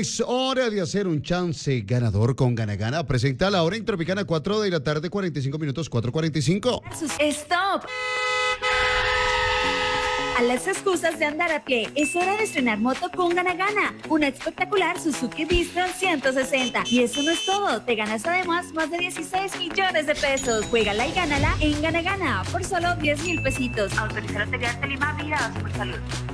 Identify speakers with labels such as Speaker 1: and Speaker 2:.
Speaker 1: Es hora de hacer un chance ganador con Gana Gana. Presenta la hora en Tropicana, 4 de la tarde, 45 minutos, 4:45.
Speaker 2: ¡Stop! A las excusas de andar a pie, es hora de estrenar moto con Gana Gana, una espectacular Suzuki Bistron 160. Y eso no es todo, te ganas además más de 16 millones de pesos. Juégala y gánala en Gana Gana por solo 10,000 pesitos. Autorizar Lotería Telima, Vigilado Supersalud.